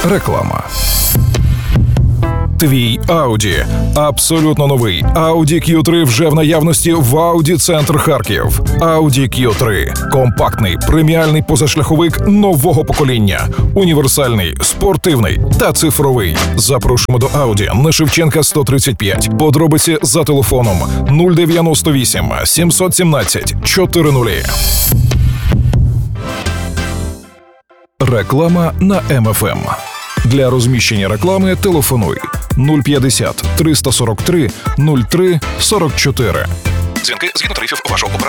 Реклама. Твій Audi. Абсолютно новий Audi Q3 вже в наявності в Audi Центр Харків. Audi Q3 – компактний, преміальний позашляховик нового покоління. Універсальний, спортивний та цифровий. Запрошуємо до Audi на Шевченка 135. Подробиці за телефоном 098 717 400. Реклама на МФМ. Для розміщення реклами телефонуй 050 343 03 44. Дзвінки згідно тарифів вашого оператора.